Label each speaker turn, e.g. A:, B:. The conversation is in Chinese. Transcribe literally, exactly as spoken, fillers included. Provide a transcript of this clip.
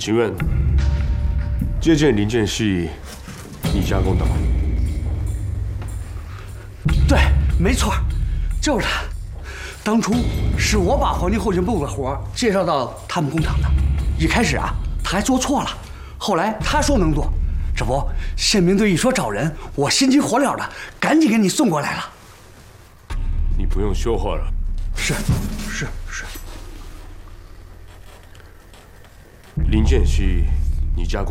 A: 请问，这件零件是你加工的吗？
B: 对，没错，就是他。当初是我把黄金后勤部的活介绍到他们工厂的。一开始啊，他还做错了，后来他说能做，这不，宪兵队一说找人，我心急火燎的，赶紧给你送过来了。
A: 你不用说话了。
B: 是，是是。
A: 零件是你加工。